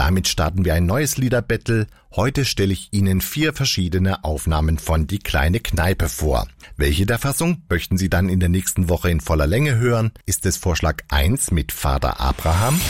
damit starten wir ein neues Liederbattle. Heute stelle ich Ihnen 4 verschiedene Aufnahmen von Die kleine Kneipe vor. Welche der Fassung möchten Sie dann in der nächsten Woche in voller Länge hören? Ist es Vorschlag 1 mit Vater Abraham,